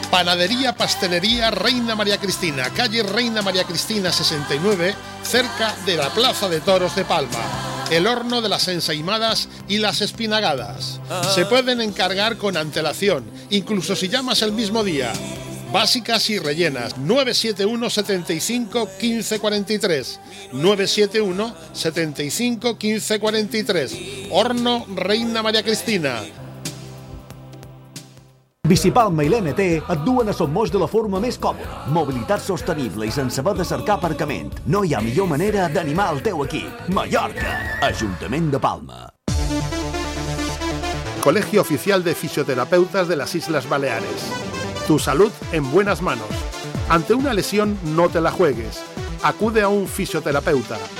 Panadería Pastelería Reina María Cristina, calle Reina María Cristina 69, cerca de la Plaza de Toros de Palma. El horno de las ensaimadas y las espinagadas. Se pueden encargar con antelación, incluso si llamas el mismo día. Básicas y rellenas. 971 75 15 43. 971 75 15 43. Horno Reina María Cristina. Bicipalma i l'NT et duen a Son Moix de la forma més còmoda, mobilitat sostenible i sense haver de cercar aparcament. No hi ha millor manera d'animar el teu equip. Mallorca, Ajuntament de Palma. Colegio Oficial de Fisioterapeutas de las Islas Baleares. Tu salud en buenas manos. Ante una lesión no te la juegues. Acude a un fisioterapeuta.